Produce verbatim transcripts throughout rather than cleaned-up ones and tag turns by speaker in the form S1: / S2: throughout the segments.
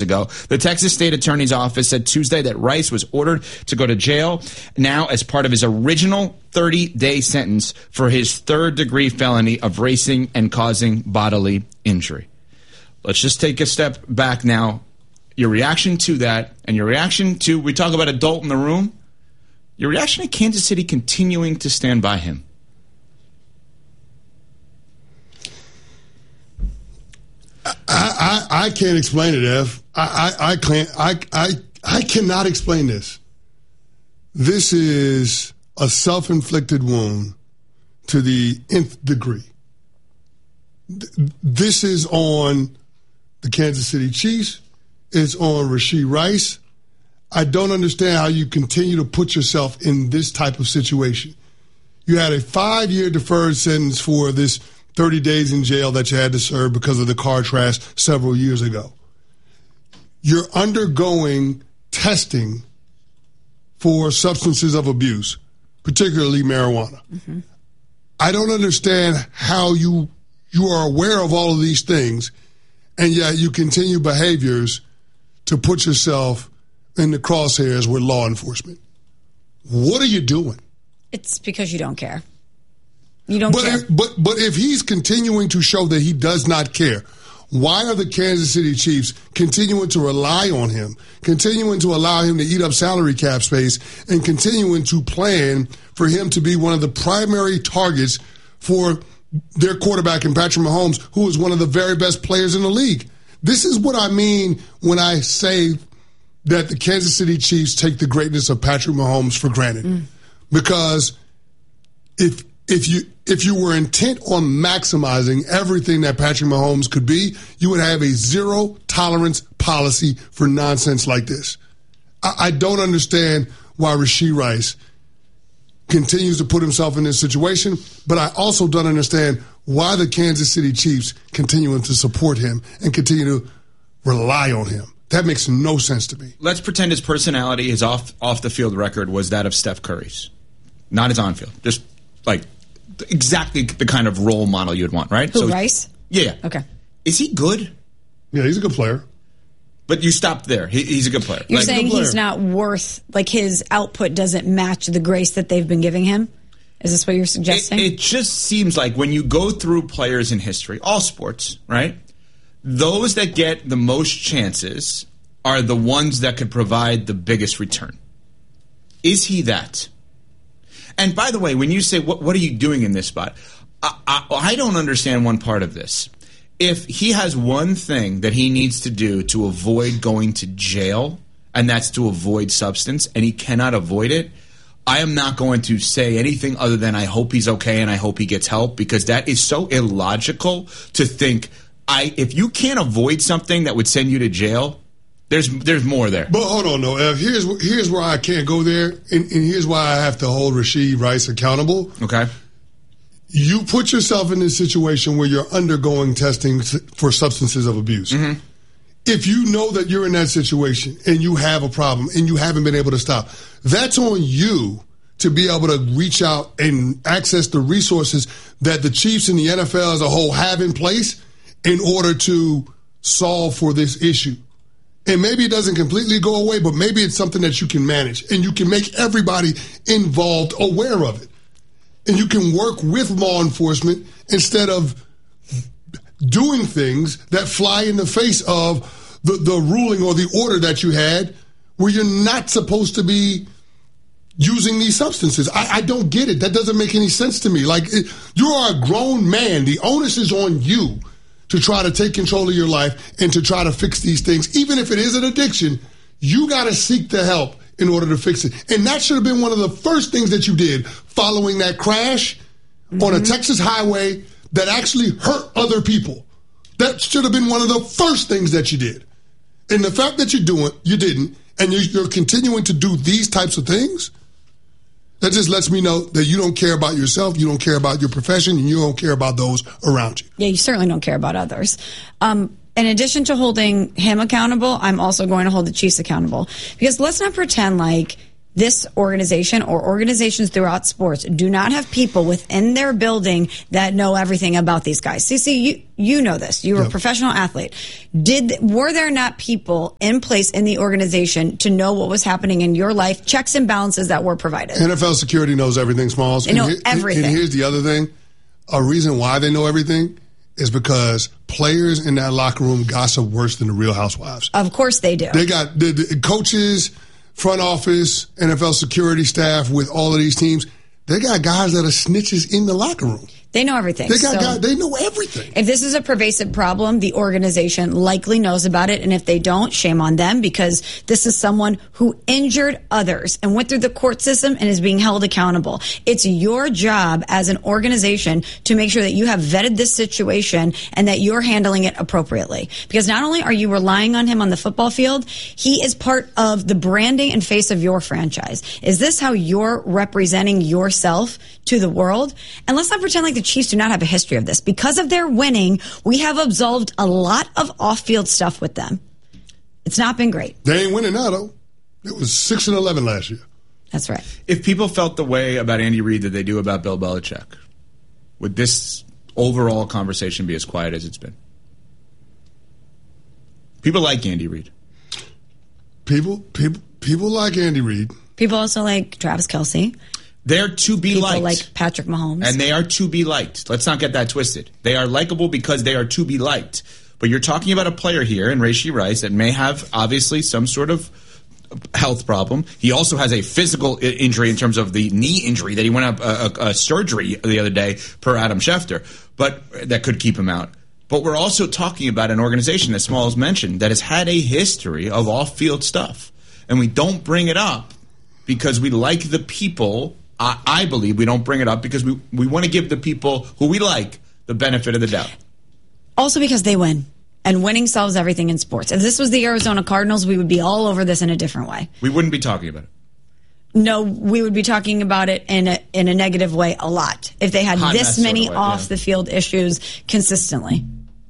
S1: ago. The Texas State Attorney's Office said Tuesday that Rice was ordered to go to jail now as part of his original thirty-day sentence for his third-degree felony of racing and causing bodily injury. Let's just take a step back now. Your reaction to that and your reaction to, we talk about adult in the room, your reaction to Kansas City continuing to stand by him.
S2: I, I, I can't explain it, Ev. I, I, I can't. I, I, I cannot explain this. This is a self-inflicted wound to the nth degree. This is on the Kansas City Chiefs. It's on Rashee Rice. I don't understand how you continue to put yourself in this type of situation. You had a five-year deferred sentence for this thirty days in jail that you had to serve because of the car crash several years ago. You're undergoing testing for substances of abuse, particularly marijuana. Mm-hmm. I don't understand how you you are aware of all of these things, and yet you continue behaviors to put yourself in the crosshairs with law enforcement. What are you doing?
S3: It's because you don't care. You don't
S2: but
S3: care.
S2: If, but but if he's continuing to show that he does not care, why are the Kansas City Chiefs continuing to rely on him, continuing to allow him to eat up salary cap space, and continuing to plan for him to be one of the primary targets for their quarterback in Patrick Mahomes, who is one of the very best players in the league? This is what I mean when I say that the Kansas City Chiefs take the greatness of Patrick Mahomes for granted. Mm. Because if if you if you were intent on maximizing everything that Patrick Mahomes could be, you would have a zero tolerance policy for nonsense like this. I, I don't understand why Rashee Rice continues to put himself in this situation, but I also don't understand why the Kansas City Chiefs continuing to support him and continue to rely on him. That makes no sense to me.
S1: Let's pretend his personality, his off off the field record was that of Steph Curry's, not his on field. Just like exactly the kind of role model you'd want, right?
S3: Who, so, Rice?
S1: Yeah.
S3: Okay.
S1: Is he good?
S2: Yeah, he's a good player.
S1: But you stopped there. He, he's a good player.
S3: You're
S1: like,
S3: saying he's not worth, like his output doesn't match the grace that they've been giving him? Is this what you're suggesting?
S1: It, it just seems like when you go through players in history, all sports, right? Those that get the most chances are the ones that could provide the biggest return. Is he that? And by the way, when you say, what, what are you doing in this spot? I, I, I don't understand one part of this. If he has one thing that he needs to do to avoid going to jail, and that's to avoid substance, and he cannot avoid it, I am not going to say anything other than I hope he's okay and I hope he gets help, because that is so illogical to think, I if you can't avoid something that would send you to jail, there's there's more there.
S2: But hold on, though. Ev, here's, here's where I can't go there, and, and here's why I have to hold Rashee Rice accountable.
S1: Okay.
S2: You put yourself in this situation where you're undergoing testing for substances of abuse. Mm-hmm. If you know that you're in that situation and you have a problem and you haven't been able to stop, that's on you to be able to reach out and access the resources that the Chiefs and the N F L as a whole have in place in order to solve for this issue. And maybe it doesn't completely go away, but maybe it's something that you can manage and you can make everybody involved aware of it. And you can work with law enforcement instead of doing things that fly in the face of the, the ruling or the order that you had where you're not supposed to be using these substances. I, I don't get it. That doesn't make any sense to me. Like, it, you are a grown man. The onus is on you to try to take control of your life and to try to fix these things. Even if it is an addiction, you got to seek the help in order to fix it. And that should have been one of the first things that you did following that crash mm-hmm. on a Texas highway that actually hurt other people. That should have been one of the first things that you did. And the fact that you do it, you didn't, and you're, you're continuing to do these types of things, that just lets me know that you don't care about yourself, you don't care about your profession, and you don't care about those around you.
S3: Yeah, you certainly don't care about others. Um, in addition to holding him accountable, I'm also going to hold the Chiefs accountable. Because let's not pretend like this organization or organizations throughout sports do not have people within their building that know everything about these guys. C C, you, you know this. You were yep. a professional athlete. Did were there not people in place in the organization to know what was happening in your life, checks and balances that were provided?
S2: N F L security knows everything, Smalls.
S3: They know
S2: and
S3: everything.
S2: And here's the other thing. A reason why they know everything is because players in that locker room gossip worse than the Real Housewives.
S3: Of course they do.
S2: They got the, the coaches, front office, N F L security staff with all of these teams. They got guys that are snitches in the locker room.
S3: They know everything.
S2: They got
S3: so
S2: guys, they know everything.
S3: If this is a pervasive problem, the organization likely knows about it. And if they don't, shame on them, because this is someone who injured others and went through the court system and is being held accountable. It's your job as an organization to make sure that you have vetted this situation and that you're handling it appropriately. Because not only are you relying on him on the football field, he is part of the branding and face of your franchise. Is this how you're representing yourself to the world? And let's not pretend like the Chiefs do not have a history of this. Because of their winning, we have absolved a lot of off-field stuff with them. It's not been great.
S2: They ain't winning now, though. It was six and eleven last year.
S3: That's right.
S1: If people felt the way about Andy Reid that they do about Bill Belichick, would this overall conversation be as quiet as it's been? People like Andy Reid.
S2: People, people, people like Andy Reid.
S3: People also like Travis Kelce.
S1: They're to be
S3: People
S1: liked.
S3: like Patrick Mahomes.
S1: And they are to be liked. Let's not get that twisted. They are likable because they are to be liked. But you're talking about a player here in Rashee Rice that may have, obviously, some sort of health problem. He also has a physical injury in terms of the knee injury that he went up a, a, a surgery the other day, per Adam Schefter, but that could keep him out. But we're also talking about an organization, as Smalls mentioned, that has had a history of off-field stuff. And we don't bring it up because we like the people. I, I believe we don't bring it up because we, we want to give the people who we like the benefit of the doubt.
S3: Also because they win. And winning solves everything in sports. If this was the Arizona Cardinals, we would be all over this in a different way.
S1: We wouldn't be talking about it.
S3: No, we would be talking about it in a in a negative way a lot. If they had
S1: Hot
S3: this
S1: mess
S3: many
S1: sort of way,
S3: off
S1: yeah.
S3: the field issues consistently.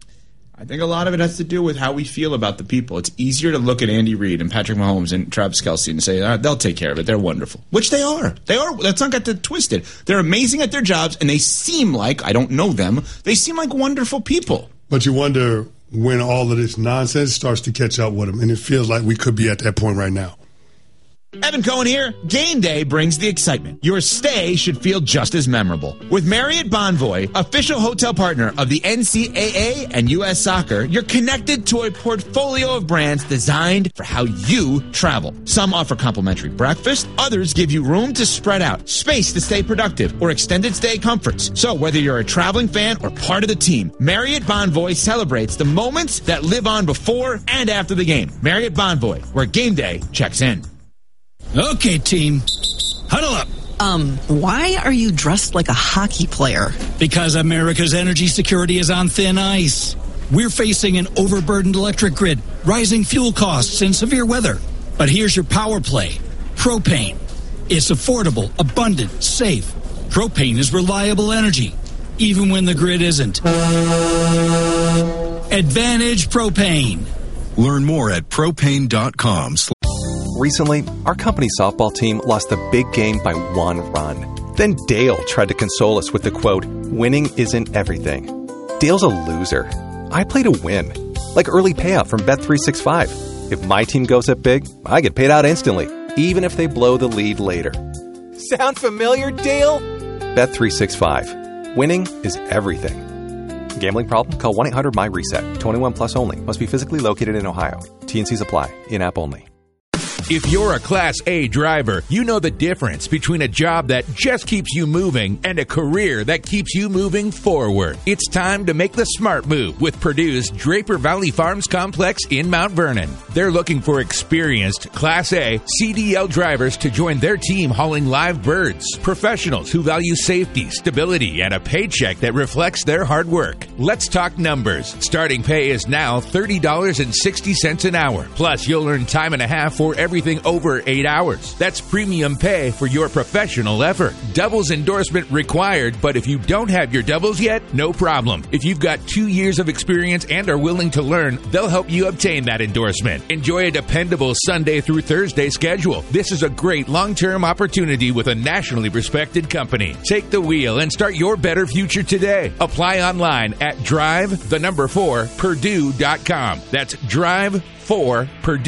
S1: I think a lot of it has to do with how we feel about the people. It's easier to look at Andy Reid and Patrick Mahomes and Travis Kelce and say, ah, they'll take care of it. They're wonderful. Which they are. They are. Let's not get it twisted. They're amazing at their jobs, and they seem like, I don't know them, they seem like wonderful people.
S2: But you wonder when all of this nonsense starts to catch up with them, and it feels like we could be at that point right now.
S4: Evan Cohen here. Game day brings the excitement. Your stay should feel just as memorable. With Marriott Bonvoy, official hotel partner of the N C double A and U S Soccer, you're connected to a portfolio of brands designed for how you travel. Some offer complimentary breakfast, others give you room to spread out, space to stay productive, or extended stay comforts. So whether you're a traveling fan or part of the team, Marriott Bonvoy celebrates the moments that live on before and after the game. Marriott Bonvoy, where game day checks in.
S5: Okay, team. Huddle up.
S6: Um, why are you dressed like a hockey player?
S5: Because America's energy security is on thin ice. We're facing an overburdened electric grid, rising fuel costs, and severe weather. But here's your power play. Propane. It's affordable, abundant, safe. Propane is reliable energy, even when the grid isn't. Advantage Propane.
S7: Learn more at propane dot com.
S8: Recently, our company softball team lost the big game by one run. Then Dale tried to console us with the quote, "Winning isn't everything." Dale's a loser. I play to win. Like early payout from Bet three sixty-five. If my team goes up big, I get paid out instantly, even if they blow the lead later. Sound familiar, Dale? Bet three sixty-five. Winning is everything. Gambling problem? Call one eight hundred M Y reset. twenty-one plus only. Must be physically located in Ohio. T and Cs apply. In-app only.
S4: If you're a Class A driver, you know the difference between a job that just keeps you moving and a career that keeps you moving forward. It's time to make the smart move with Purdue's Draper Valley Farms Complex in Mount Vernon. They're looking for experienced Class A C D L drivers to join their team hauling live birds. Professionals who value safety, stability, and a paycheck that reflects their hard work. Let's talk numbers. Starting pay is now thirty dollars and sixty cents an hour. Plus, you'll earn time and a half for every
S9: everything over eight hours. That's premium pay for your professional effort. Doubles endorsement required, but if you don't have your doubles yet, no problem. If you've got two years of experience and are willing to learn, they'll help you obtain that endorsement. Enjoy a dependable Sunday through Thursday schedule. This is a great long-term opportunity with a nationally respected company. Take the wheel and start your better future today. Apply online at drive, the number four, Purdue dot com. That's drive four Purdue.